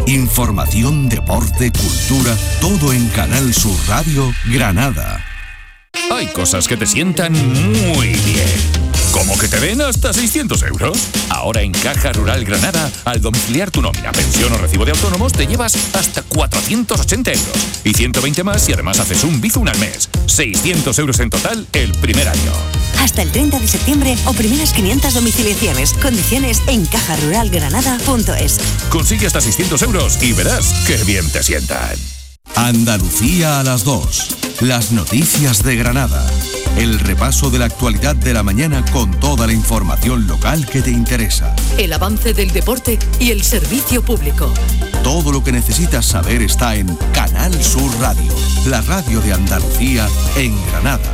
Información, deporte, cultura, todo en Canal Sur Radio Granada. Hay cosas que te sientan muy bien. ¿Cómo que te den hasta 600 euros? Ahora en Caja Rural Granada, al domiciliar tu nómina, pensión o recibo de autónomos, te llevas hasta 480 euros. Y 120 más si además haces un Bizum al mes. 600 euros en total el primer año. Hasta el 30 de septiembre o primeras 500 domiciliaciones. Condiciones en cajaruralgranada.es. Consigue hasta 600 euros y verás qué bien te sientan. Andalucía a las 2. Las noticias de Granada. El repaso de la actualidad de la mañana con toda la información local que te interesa. El avance del deporte y el servicio público. Todo lo que necesitas saber está en Canal Sur Radio, la radio de Andalucía en Granada.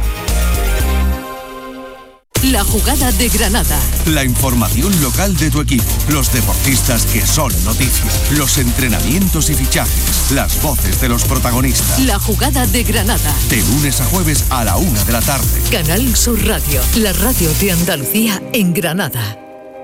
La jugada de Granada. La información local de tu equipo, los deportistas que son noticia, los entrenamientos y fichajes, las voces de los protagonistas. La jugada de Granada. De lunes a jueves a la 1 de la tarde. Canal Sur Radio, la radio de Andalucía en Granada.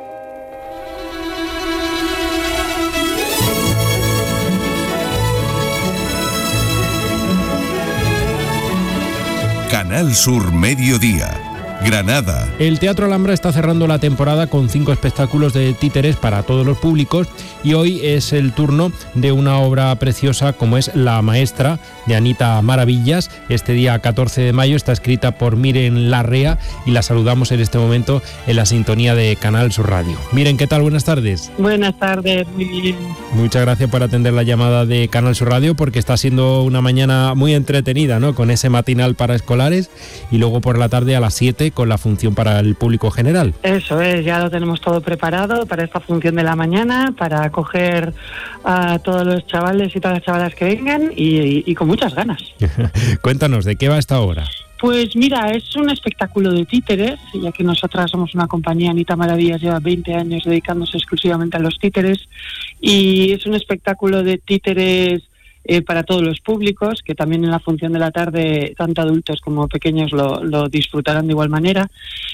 Canal Sur Mediodía. Granada. El Teatro Alhambra está cerrando la temporada con 5 espectáculos de títeres para todos los públicos y hoy es el turno de una obra preciosa como es La Maestra, de Anita Maravillas. Este día 14 de mayo está escrita por Miren Larrea y la saludamos en este momento en la sintonía de Canal Sur Radio. Miren, ¿qué tal? Buenas tardes. Buenas tardes, muy bien. Muchas gracias por atender la llamada de Canal Sur Radio porque está siendo una mañana muy entretenida, ¿no? Con ese matinal para escolares y luego por la tarde a las 7 con la función para el público general. Eso es, ya lo tenemos todo preparado para esta función de la mañana, para acoger a todos los chavales y todas las chavalas que vengan y con muchas ganas. Cuéntanos, ¿de qué va esta obra? Pues mira, es un espectáculo de títeres, ya que nosotras somos una compañía, Anita Maravillas lleva 20 años dedicándose exclusivamente a los títeres, y es un espectáculo de títeres para todos los públicos, que también en la función de la tarde tanto adultos como pequeños lo disfrutarán de igual manera.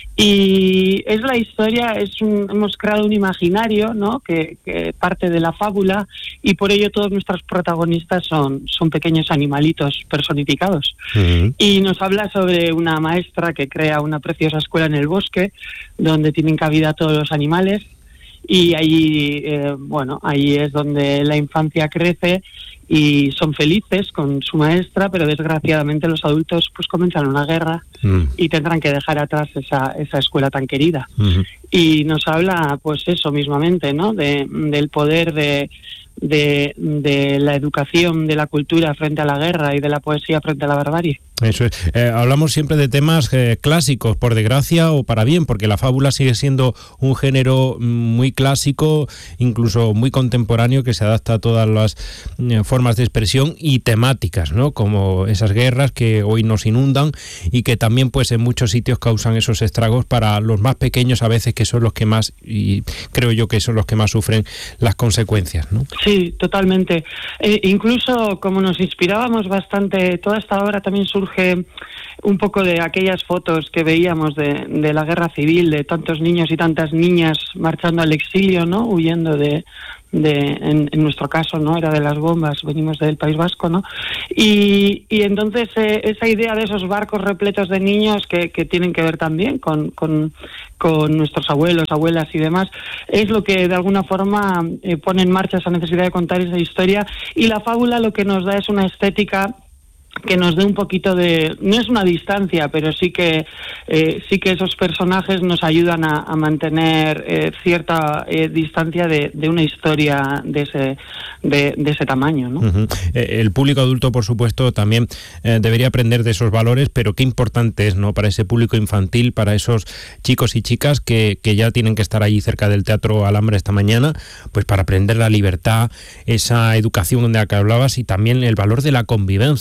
Y es la historia, hemos creado un imaginario, ¿no? que parte de la fábula, y por ello todos nuestros protagonistas son pequeños animalitos personificados. Uh-huh. Y nos habla sobre una maestra que crea una preciosa escuela en el bosque donde tienen cabida todos los animales, y allí ahí es donde la infancia crece y son felices con su maestra, pero desgraciadamente los adultos pues comienzan una guerra y tendrán que dejar atrás esa escuela tan querida. Uh-huh. Y nos habla pues eso mismamente, ¿no? Del poder de la educación, de la cultura frente a la guerra y de la poesía frente a la barbarie. Eso es. Hablamos siempre de temas clásicos, por desgracia o para bien, porque la fábula sigue siendo un género muy clásico, incluso muy contemporáneo, que se adapta a todas las formas de expresión y temáticas, ¿no? Como esas guerras que hoy nos inundan y que también pues en muchos sitios causan esos estragos para los más pequeños a veces, que son los que más, y creo yo que son los que más sufren las consecuencias, ¿no? Sí, totalmente. Incluso como nos inspirábamos bastante, toda esta obra también surge un poco de aquellas fotos que veíamos de la guerra civil, de tantos niños y tantas niñas marchando al exilio, ¿no? Huyendo en nuestro caso, ¿no? Era de las bombas, venimos del País Vasco, ¿no? Y entonces esa idea de esos barcos repletos de niños que tienen que ver también con nuestros abuelos, abuelas y demás, es lo que de alguna forma pone en marcha esa necesidad de contar esa historia, y la fábula lo que nos da es una estética que nos dé un poquito no es una distancia, pero sí que esos personajes nos ayudan a mantener cierta distancia de una historia de ese tamaño, ¿no? Uh-huh. El público adulto, por supuesto, también debería aprender de esos valores, pero qué importante es, ¿no? Para ese público infantil, para esos chicos y chicas que ya tienen que estar allí cerca del Teatro Alhambra esta mañana, pues para aprender la libertad, esa educación de la que hablabas, y también el valor de la convivencia, ¿no? Del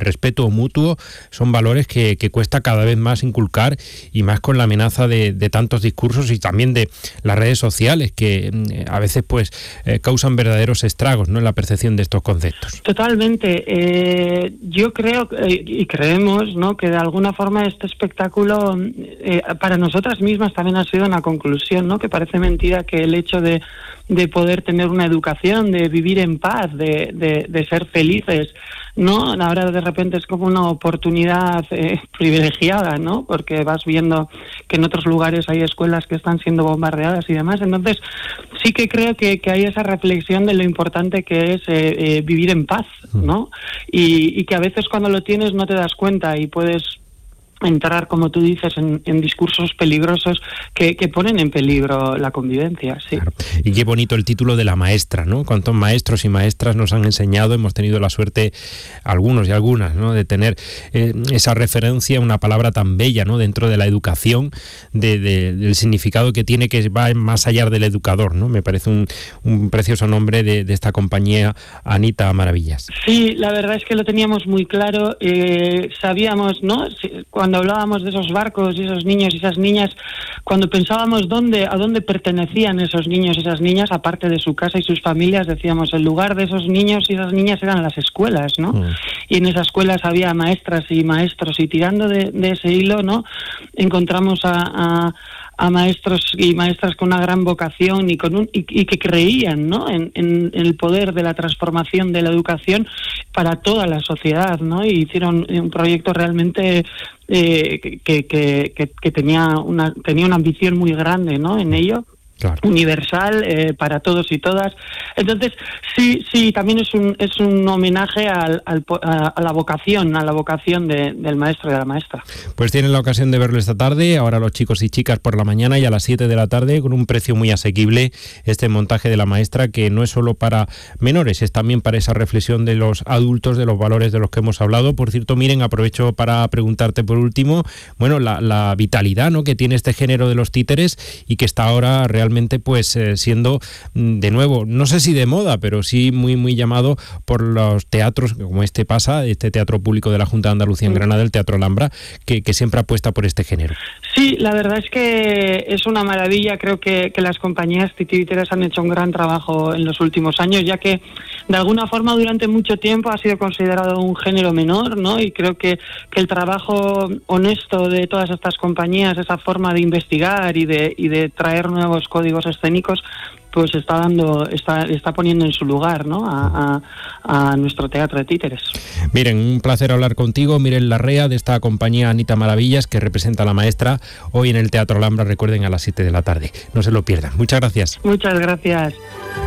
respeto mutuo, son valores que cuesta cada vez más inculcar, y más con la amenaza de tantos discursos y también de las redes sociales que a veces pues causan verdaderos estragos, ¿no?, en la percepción de estos conceptos. Totalmente. Yo creo y creemos, ¿no?, que de alguna forma este espectáculo para nosotras mismas también ha sido una conclusión, ¿no?, que parece mentira que el hecho de poder tener una educación, de vivir en paz, de ser felices, ¿no? Ahora de repente es como una oportunidad privilegiada, ¿no? Porque vas viendo que en otros lugares hay escuelas que están siendo bombardeadas y demás. Entonces sí que creo que hay esa reflexión de lo importante que es vivir en paz, ¿no? Y que a veces cuando lo tienes no te das cuenta y puedes entrar, como tú dices, en discursos peligrosos que ponen en peligro la convivencia, sí. Claro. Y qué bonito el título de La Maestra, ¿no? Cuántos maestros y maestras nos han enseñado, hemos tenido la suerte, algunos y algunas, ¿no?, de tener esa referencia, una palabra tan bella, ¿no?, dentro de la educación, del significado que tiene, que va más allá del educador, ¿no? Me parece un precioso nombre de esta compañía, Anita Maravillas. Sí, la verdad es que lo teníamos muy claro, sabíamos, ¿no?, cuando hablábamos de esos barcos y esos niños y esas niñas, cuando pensábamos a dónde pertenecían esos niños y esas niñas, aparte de su casa y sus familias, decíamos, el lugar de esos niños y esas niñas eran las escuelas, ¿no? Y en esas escuelas había maestras y maestros, y tirando de ese hilo, ¿no?, encontramos a maestros y maestras con una gran vocación y que creían, ¿no?, en el poder de la transformación de la educación para toda la sociedad, ¿no? Y hicieron un proyecto realmente que tenía una ambición muy grande, ¿no?, en ello. Claro. Universal para todos y todas. Entonces sí, también es un homenaje a la vocación del maestro y de la maestra. Pues tienen la ocasión de verlo esta tarde, ahora los chicos y chicas por la mañana, y a las 7 de la tarde, con un precio muy asequible, este montaje de La Maestra, que no es solo para menores, es también para esa reflexión de los adultos, de los valores de los que hemos hablado. Por cierto, Miren, aprovecho para preguntarte por último, bueno, la vitalidad, ¿no?, que tiene este género de los títeres, y que está ahora realmente pues siendo de nuevo, no sé si de moda, pero sí muy muy llamado por los teatros, como este teatro público de la Junta de Andalucía en Granada, el Teatro Alhambra, que siempre apuesta por este género. Sí, la verdad es que es una maravilla. Creo que las compañías titiriteras han hecho un gran trabajo en los últimos años, ya que de alguna forma durante mucho tiempo ha sido considerado un género menor, ¿no? Y creo que el trabajo honesto de todas estas compañías, esa forma de investigar y de traer nuevos códigos escénicos, pues está poniendo en su lugar, ¿no?, a nuestro teatro de títeres. Miren, un placer hablar contigo, Miren Larrea, de esta compañía Anita Maravillas, que representa a La Maestra hoy en el Teatro Alhambra, recuerden, a las 7 de la tarde. No se lo pierdan. Muchas gracias. Muchas gracias.